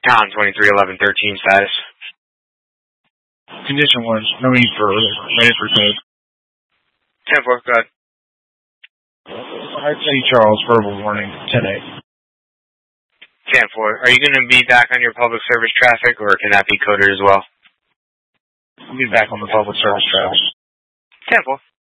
Pound 231113 status. Condition was no need for ready for code. 10-4, go ahead. I'd say Charles, verbal warning, 10-8. 10-4, are you going to be back on your public service traffic, or can that be coded as well? I'll be back on the public service traffic. 10-4.